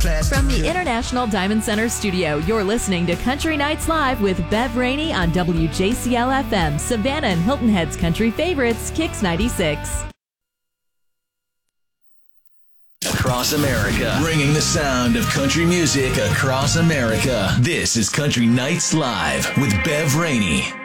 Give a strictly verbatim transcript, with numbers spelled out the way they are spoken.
From the International Diamond Center studio, you're listening to Country Nights Live with Bev Rainey on W J C L F M, Savannah and Hilton Head's country favorites, Kicks ninety-six. Across America, bringing the sound of country music across America. This is Country Nights Live with Bev Rainey.